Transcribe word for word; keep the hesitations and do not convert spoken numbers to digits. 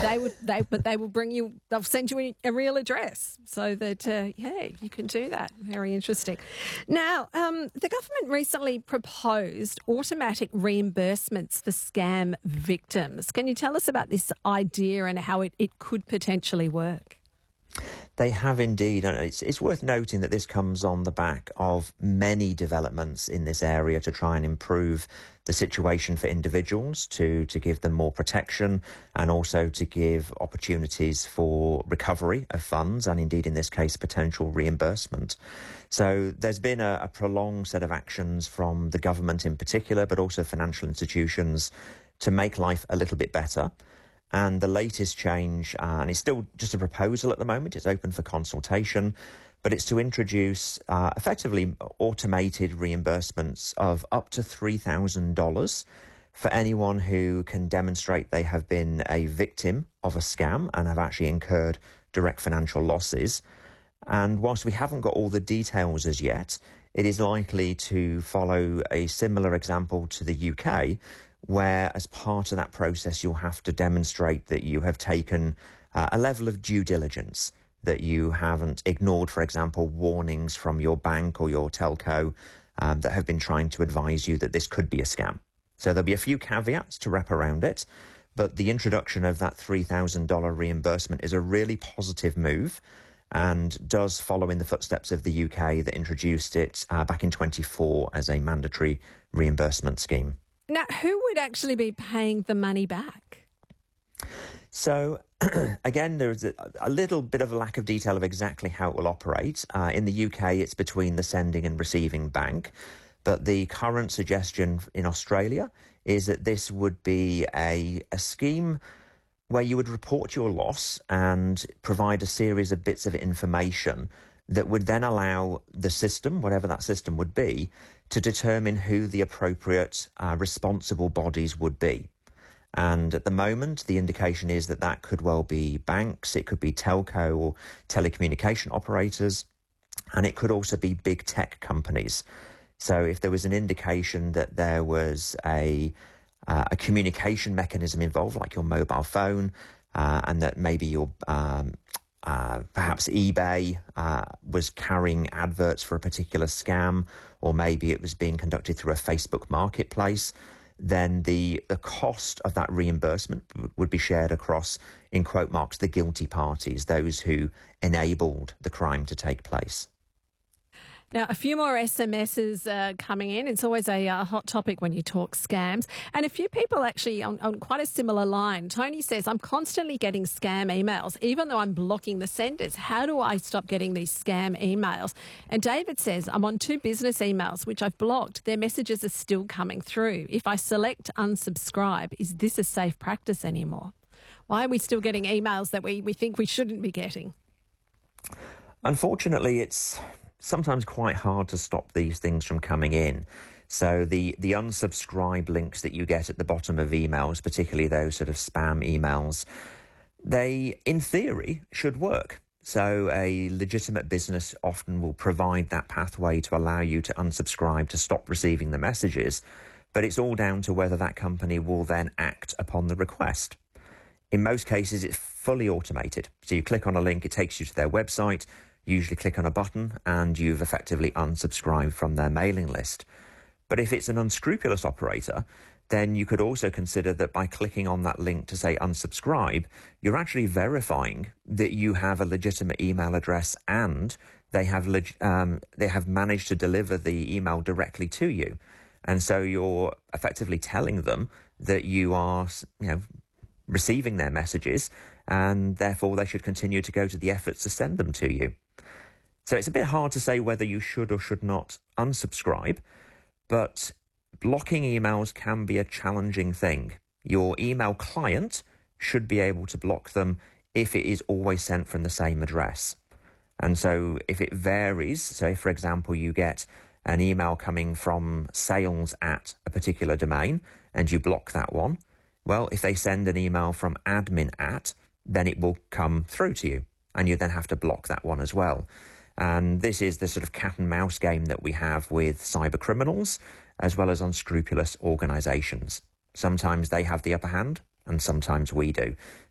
they would, they, but they will bring you, they'll send you a, a real address so that, uh, yeah, you can do that. Very interesting. Now, um, the government recently proposed automatic reimbursements for scam victims. Can you tell us about this idea and how it, it could potentially work? They have indeed, and it's, it's worth noting that this comes on the back of many developments in this area to try and improve the situation for individuals, to, to give them more protection, and also to give opportunities for recovery of funds, and indeed in this case potential reimbursement. So there's been a, a prolonged set of actions from the government in particular, but also financial institutions, to make life a little bit better. And the latest change, uh, and it's still just a proposal at the moment, it's open for consultation, but it's to introduce uh, effectively automated reimbursements of up to three thousand dollars for anyone who can demonstrate they have been a victim of a scam and have actually incurred direct financial losses. And whilst we haven't got all the details as yet, it is likely to follow a similar example to the U K, where as part of that process you'll have to demonstrate that you have taken uh, a level of due diligence, that you haven't ignored, for example, warnings from your bank or your telco um, that have been trying to advise you that this could be a scam. So there'll be a few caveats to wrap around it, but the introduction of that three thousand dollars reimbursement is a really positive move and does follow in the footsteps of the U K that introduced it uh, back in twenty-four as a mandatory reimbursement scheme. Now, who would actually be paying the money back? So, again, there's a, a little bit of a lack of detail of exactly how it will operate. Uh, in the U K, it's between the sending and receiving bank. But the current suggestion in Australia is that this would be a, a scheme where you would report your loss and provide a series of bits of information that would then allow the system, whatever that system would be, to determine who the appropriate uh, responsible bodies would be. And at the moment, the indication is that that could well be banks, it could be telco or telecommunication operators, and it could also be big tech companies. So if there was an indication that there was a, uh, a communication mechanism involved, like your mobile phone, uh, and that maybe your um, Uh, perhaps eBay uh, was carrying adverts for a particular scam, or maybe it was being conducted through a Facebook marketplace, then the, the cost of that reimbursement would be shared across, in quote marks, the guilty parties, those who enabled the crime to take place. Now, a few more S M Ses uh, coming in. It's always a uh, hot topic when you talk scams. And a few people actually on, on quite a similar line. Tony says, I'm constantly getting scam emails, even though I'm blocking the senders. How do I stop getting these scam emails? And David says, I'm on two business emails, which I've blocked. Their messages are still coming through. If I select unsubscribe, is this a safe practice anymore? Why are we still getting emails that we, we think we shouldn't be getting? Unfortunately, it's sometimes quite hard to stop these things from coming in. So the, the unsubscribe links that you get at the bottom of emails, particularly those sort of spam emails, they, in theory, should work. So a legitimate business often will provide that pathway to allow you to unsubscribe, to stop receiving the messages, but it's all down to whether that company will then act upon the request. In most cases, it's fully automated. So you click on a link, it takes you to their website, usually click on a button, and you've effectively unsubscribed from their mailing list. But if it's an unscrupulous operator, then you could also consider that by clicking on that link to say unsubscribe, you're actually verifying that you have a legitimate email address and they have leg- um, they have managed to deliver the email directly to you. And so you're effectively telling them that you are, you know, receiving their messages, and therefore they should continue to go to the efforts to send them to you. So it's a bit hard to say whether you should or should not unsubscribe, but blocking emails can be a challenging thing. Your email client should be able to block them if it is always sent from the same address. And so if it varies, so if, for example, you get an email coming from sales at a particular domain and you block that one, well, if they send an email from admin at, then it will come through to you, and you then have to block that one as well. And this is the sort of cat and mouse game that we have with cyber criminals, as well as unscrupulous organisations. Sometimes they have the upper hand, and sometimes we do.